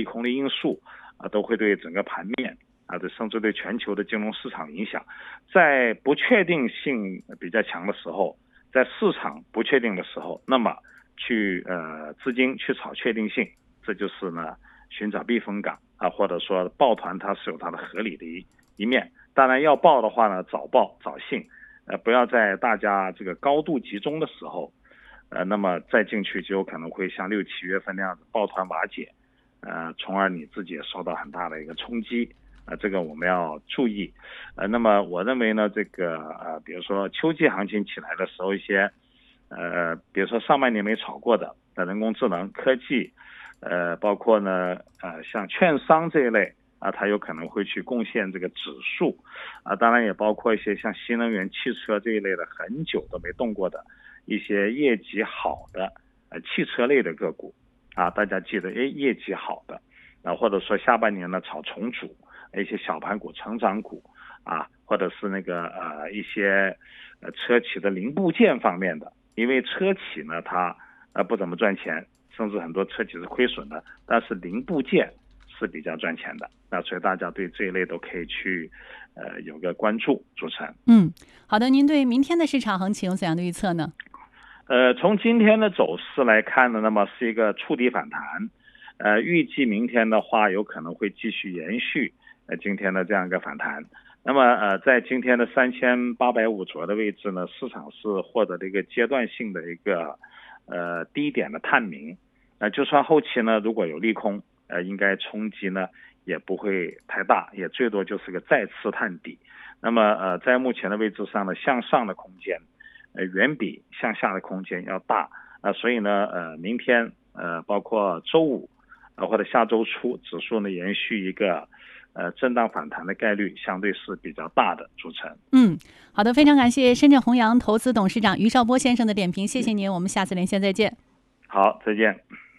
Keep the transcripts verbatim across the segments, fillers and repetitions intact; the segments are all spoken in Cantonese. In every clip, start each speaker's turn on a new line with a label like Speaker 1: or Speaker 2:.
Speaker 1: 利空的因素啊，都会对整个盘面啊，对甚至对全球的金融市场影响。在不确定性比较强的时候，在市场不确定的时候，那么去呃资金去炒确定性，这就是呢寻找避风港啊，或者说抱团它是有它的合理的一一面。当然要抱的话呢，早抱早信，呃不要在大家这个高度集中的时候，呃那么再进去就有可能会像六七月份那样子抱团瓦解，呃从而你自己也受到很大的一个冲击。呃，这个我们要注意。呃，那么我认为呢，这个呃，比如说秋季行情起来的时候，一些呃，比如说上半年没炒过的，呃，人工智能、科技，呃，包括呢，呃，像券商这一类啊，它有可能会去贡献这个指数啊，当然也包括一些像新能源汽车这一类的很久都没动过的一些业绩好的呃汽车类的个股啊，大家记得，哎，业绩好的啊，或者说下半年呢炒重组。一些小盘股、成长股啊，或者是那个呃一些呃车企的零部件方面的，因为车企呢它呃不怎么赚钱，甚至很多车企是亏损的，但是零部件是比较赚钱的，那所以大家对这一类都可以去呃有个关注。主持人，
Speaker 2: 嗯，好的，您对明天的市场行情有怎样的预测呢？
Speaker 1: 呃，从今天的走势来看呢，那么是一个触底反弹，呃，预计明天的话有可能会继续延续。呃，今天的这样一个反弹，那么呃，在今天的三千八百五左右的位置呢，市场是获得了一个阶段性的一个呃低点的探明。那、呃、就算后期呢，如果有利空，呃，应该冲击呢也不会太大，也最多就是个再次探底。那么呃，在目前的位置上呢，向上的空间呃远比向下的空间要大。那、呃、所以呢，呃，明天呃，包括周五呃或者下周初，指数呢延续一个。呃，震荡反弹的概率相对是比较大的。主持人，
Speaker 2: 嗯，好的，非常感谢深圳弘扬投资董事长于绍波先生的点评，谢谢您，我们下次连线再见。
Speaker 1: 好，再见。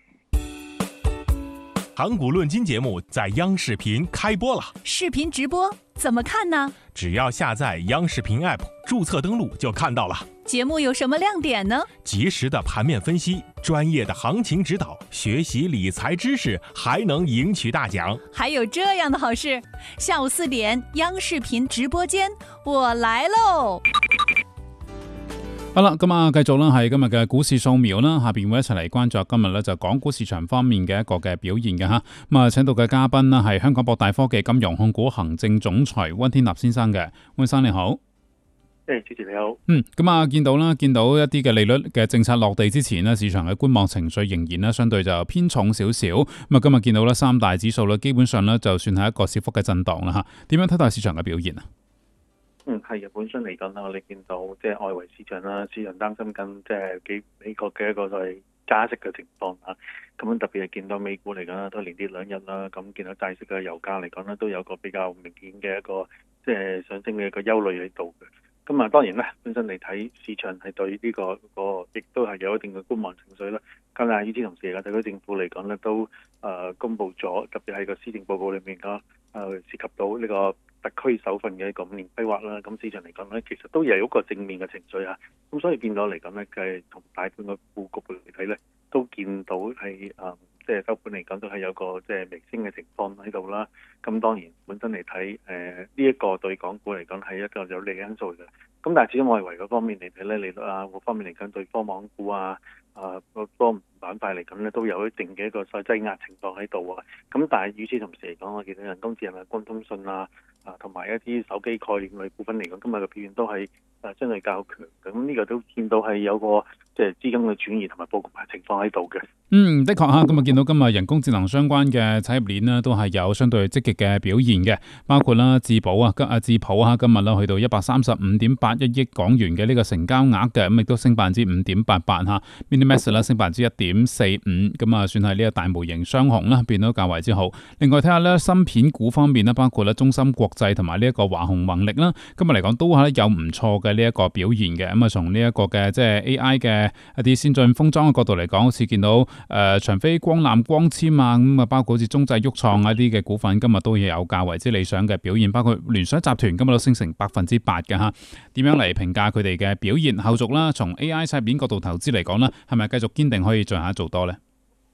Speaker 3: 盘古论金节目在央视频开播了，
Speaker 2: 视频直播怎么看呢？
Speaker 3: 只要下载央视频 App， 注册登录就看到了。
Speaker 2: 节目有什么亮点呢？
Speaker 3: 及时的盘面分析，专业的行情指导，学习理财知识，还能赢取大奖。
Speaker 2: 还有这样的好事，下午四点央视频直播間，我來嘍！
Speaker 4: 好啦，咁啊，繼續啦，係今日嘅股市掃描啦，下邊會一齊嚟關注今日咧就港股市場方面嘅一個嘅表現嘅嚇。咁啊，請到嘅嘉賓啦係香港博大科技金融控股行政總裁溫天納先生嘅，溫生你好。
Speaker 5: 誒，主持你好。
Speaker 4: 嗯，咁啊，見到啦，見到一啲嘅利率嘅政策落地之前呢，市場嘅觀望情緒仍然呢相對就偏重少少。咁啊，今日見到咧三大指數咧，基本上咧就算係一個小幅嘅震盪啦嚇。點樣睇待市場嘅表現啊？
Speaker 5: 嗯，係啊，本身嚟講啦，我哋見到即係外圍市場啦，市場擔心緊即係幾美國嘅一個所謂加息嘅情況啊。咁特別係見到美股嚟講啦，都連跌兩日啦。咁見到債息嘅油價嚟講咧，都有個比較明顯嘅一個即係上升嘅一個憂慮喺度嘅。咁啊，當然啦，本身嚟睇市場係對呢、這個個亦都係有一定嘅觀望情緒啦。咁但係與此同時嚟講，特區政府嚟講咧都誒、呃、公布咗，特別係個施政報告裏面嘅誒、呃、涉及到呢個特區首份嘅一個五年規劃啦。咁市場嚟講咧，其實都有一個正面嘅情緒啊。咁所以變咗嚟講咧，嘅同大盤嘅佈局嚟睇咧，都見到係誒。呃即係收盤嚟講都係有個即係微升嘅情況喺度啦。咁當然本身嚟睇，誒呢一個對港股嚟講係一個有利嘅因素嘅。咁但係始終外圍嗰方面嚟睇咧，利率啊嗰方面嚟講對科網股啊啊個多板塊嚟講咧都有一定嘅一個所謂擠壓情況喺度啊。咁但係與此同時嚟講，我見到人工智能啊、光通訊啊啊同埋一啲手機概念類股份嚟講，今日嘅表現都係誒相對較強。咁呢個都見到係有個即係資金嘅轉移同埋佈局嘅情況喺度嘅。
Speaker 4: 嗯，的確嚇，咁啊見到今日人工智能相關嘅產業鏈呢，都係有相對積極嘅表現嘅，包括啦智保啊，今啊智普啊，今日啦去到一百三十五點八一億港元嘅呢個成交額嘅，咁亦都升百分之五點八八嚇 ，Minimax 啦升百分之一點四五，咁啊算係呢個大模型雙雄啦，變到較為之好。另外睇下咧芯片股方面呢，包括咧中芯國際同埋呢一個華虹宏力啦，今日嚟講都係有唔錯嘅呢一個表現嘅，咁啊從呢一個嘅即係 A I 嘅一啲先進封裝嘅角度嚟講，好似見到誒、呃、長飛光纜光纖啊，咁啊包括好似中製鬱創一啲嘅股份，今日都有較為之理想嘅表現，包括聯想集團今日都升成百分之八嘅嚇。點樣嚟評價佢哋嘅表現？後續啦，從 A I 產業鏈角度投資嚟講啦，係咪繼續堅定可以進一步做多呢？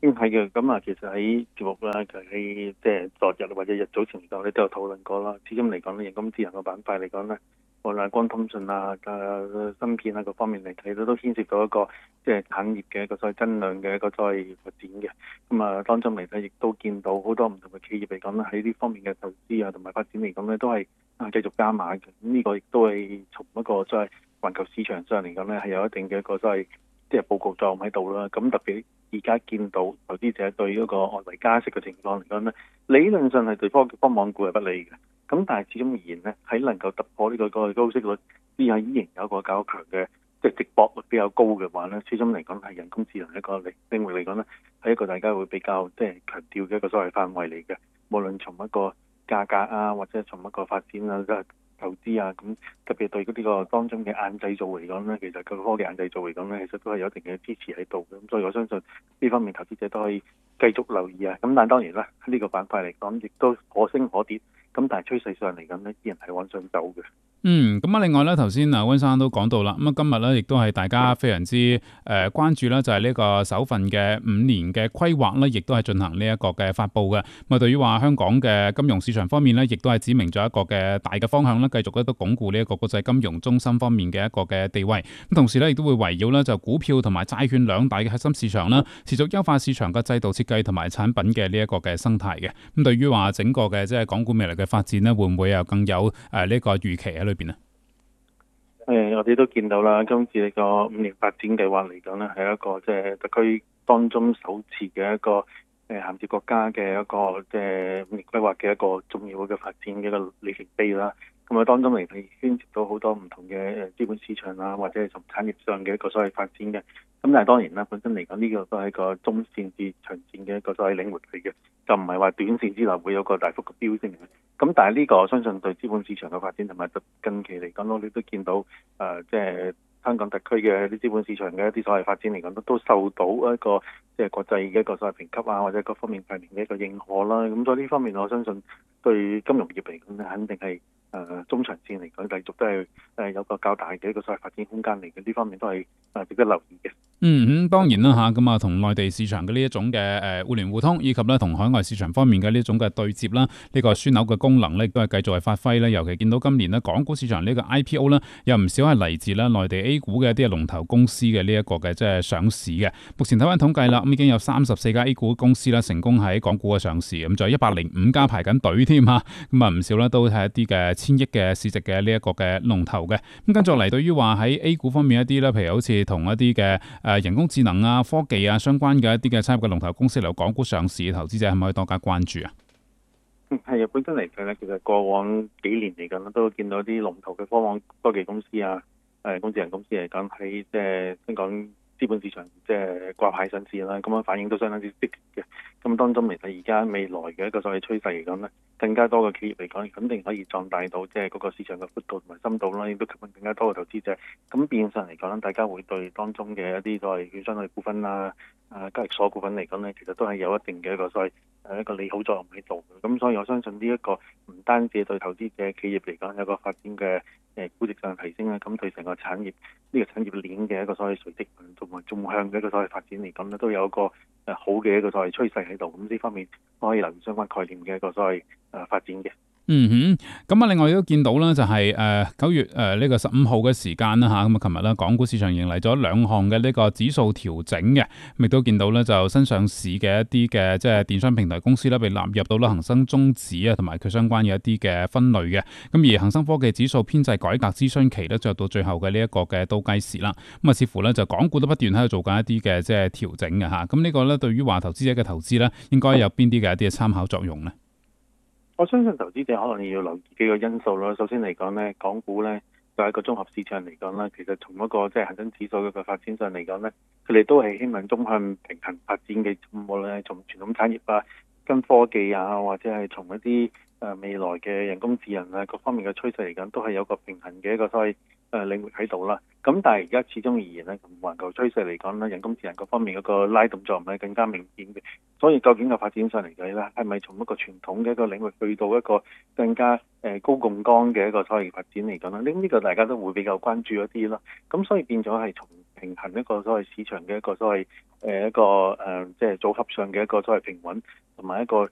Speaker 5: 嗯，係嘅，咁啊，其實喺節目啦，佢喺即係昨日或者日早前嚟講咧，都有討論過啦。始終嚟講咧，人工智能個板塊嚟講咧，無論係光通訊啊、誒芯片啊各方面嚟睇咧，都牽涉到一個即係產業嘅一個所謂增量嘅一個所謂發展嘅。咁啊，當中嚟睇亦都見到好多唔同嘅企業嚟講咧，喺呢方面嘅投資啊同埋發展嚟講咧，都係啊繼續加碼嘅。咁呢個亦都係從一個所謂環球市場上嚟講咧，係有一定嘅一個所謂即係報告作用喺度啦。咁特別而家見到投資者對嗰個外圍加息嘅情況嚟講咧，理論上係對科技科網股係不利嘅。咁但係始終而言咧，喺能夠突破呢個個高息率之下，依然有一個較強嘅即係值博率比較高嘅話咧，始終嚟講係人工智能一個領領域嚟講咧，係一個大家會比較即係強調嘅一個所謂範圍嚟嘅。無論從一個價格啊，或者從一個發展啊，即係投資啊，咁特別對嗰啲個當中嘅硬製造嚟講咧，其實個科技硬製造嚟講咧，其實都係有一定嘅支持喺度嘅。咁所以我相信呢方面投資者都可以繼續留意啊。咁但係當然啦，呢個板塊嚟講，亦都可升可跌。咁但係趨勢上嚟講咧，依然係往上走嘅。
Speaker 4: 嗯，咁啊，另外咧，頭先啊温生都講到啦，咁啊今日咧亦都係大家非常之誒、呃、關注啦，就係呢個首份嘅五年嘅規劃咧，亦都係進行呢一個嘅發布嘅。咁啊，對於話香港嘅金融市場方面咧，亦都係指明咗一個嘅大嘅方向啦，繼續咧都鞏固呢一個國際金融中心方面嘅一個嘅地位。咁同時咧，亦都會圍繞咧就股票同埋債券兩大嘅核心市場啦，持續優化市場嘅制度設計同埋產品嘅呢一個嘅生態嘅。咁對於話整個嘅即係港股未來嘅發展咧，會唔會有更有誒呢個預期喺裏邊啊？
Speaker 5: 誒，我哋都見到啦，今次呢個五年發展計劃嚟講咧，係一個即係特區當中首次嘅一個誒銜接國家嘅一個即係五年規劃嘅一個重要嘅發展嘅一個里程碑啦。咁啊，當中嚟係牽涉到好多唔同嘅誒資本市場啊，或者係從產業上嘅一個所謂發展嘅。咁但係當然啦，本身嚟講呢個都係一個中線至長線嘅一個所謂領域嚟嘅，就唔係話短線之內會有個大幅嘅飆升嘅。咁但係呢個我相信對資本市場嘅發展同埋近期嚟講，我哋都見到誒，即係香港特區嘅啲資本市場嘅一啲所謂發展嚟講，都都受到一個即係國際嘅一個所謂評級啊，或者各方面排名嘅一個認可啦。咁所以呢方面，我相信對金融業嚟講咧，肯定係誒中長線嚟講，繼續都係誒有個較大嘅一個所謂發展空間嚟嘅。呢方面都係誒值得留意嘅。
Speaker 4: 嗯，咁當然啦嚇，咁啊同內地市場嘅呢一種嘅誒互聯互通，以及咧同海外市場方面嘅呢一種嘅對接啦，呢個樞紐嘅功能咧，亦都係繼續係發揮咧。尤其見到今年咧，港股市場呢個 I P O 咧，有唔少係嚟自咧內地 A 股嘅一啲龍頭公司嘅呢一個嘅即係上市嘅。目前睇翻統計啦，咁已經有三十四家 A 股公司啦成功喺港股嘅上市，咁仲有一百零五家排緊隊添嚇，咁啊唔少咧都係一啲嘅千億嘅市值嘅呢一個嘅龍頭嘅。咁跟住嚟，對於話喺 A 股方面一啲咧，譬如好似同一啲嘅誒人工智能啊、科技啊相關嘅一啲嘅參與嘅龍頭公司嚟港股上市嘅投資者，係咪可以多加關注啊？
Speaker 5: 嗯，係啊，本身嚟講咧，其實過往幾年嚟講都見到啲龍頭嘅科網科技公司啊、誒人工智能公司嚟講喺即係香港資本市場即係掛牌上市啦，咁樣反應都相當之積極嘅。咁當中嚟睇而家未來嘅一個所謂趨勢嚟講咧，更加多嘅企業嚟講，肯定可以壯大到即係嗰個市場嘅闊度同埋深度啦，亦都吸引更加多嘅投資者。咁變相嚟講咧，大家會對當中嘅一啲所謂券商嘅股份啊、啊交易所股份嚟講咧，其實都係有一定嘅一個所謂誒一個利好作用喺度嘅。咁所以我相信呢一個唔單止對投資者企業嚟講有個發展嘅誒估值上提升啦，咁對成個產業呢、這個產業鏈嘅一個所謂垂直同埋縱向嘅一個所謂發展嚟講咧，都有一個誒好嘅一個所謂趨勢喺度。咁呢方面可以留意相關概念嘅一個所謂誒發展嘅。嗯
Speaker 4: 哼，咁啊，另外亦都見到啦，就係誒九月誒呢個十五號嘅時間啦嚇，咁啊，琴日咧港股市場迎嚟咗兩項嘅呢個指數調整嘅，亦都見到咧就新上市嘅一啲嘅即係電商平台公司咧被納入到啦恒生中指啊，同埋佢相關嘅一啲嘅分類嘅。咁而恒生科技指數編制改革諮詢期咧，就到最後嘅呢一個嘅倒計時啦。咁啊，似乎咧就港股都不斷喺度做緊一啲嘅即係調整嘅嚇。咁呢個咧對於話投資者嘅投資咧，應該有邊啲嘅一啲嘅參考作用咧？
Speaker 5: 我相信投資者可能要留意幾個因素啦。首先嚟講咧，港股咧就係一個綜合市場嚟講啦，其實從一個即係恒生指數嘅發展上嚟講咧，佢哋都係希望中向平衡發展嘅，無論係從傳統產業啊、跟科技啊，或者係從一啲誒未來嘅人工智能啊各方面嘅趨勢嚟講，都係有個平衡嘅一個所謂誒領域喺度啦。咁但係而家始終而言咧，從環球趨勢嚟講咧，人工智能各方面嗰個拉動作用係更加明顯嘅。所以究竟個發展上嚟計咧，係咪從一個傳統嘅一個領域去到一個更加誒高槓桿嘅一個所謂發展嚟講咧？呢、這、呢個大家都會比較關注一啲咯。咁所以變咗係從平衡一個所謂市場嘅一個所謂誒一個誒即係組合上嘅一個所謂平穩，同埋一個